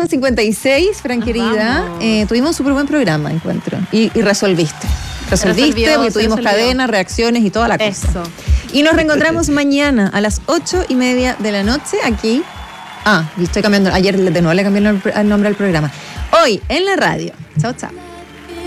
10:56, Fran querida. Tuvimos un súper buen programa, encuentro. Y resolviste. Resolviste porque tuvimos cadenas, reacciones y toda la cosa. Eso. Y nos reencontramos mañana a las 8:30 de la noche aquí. Y estoy cambiando. Ayer de nuevo le cambié el nombre al programa. Hoy en la radio. Chao, chao.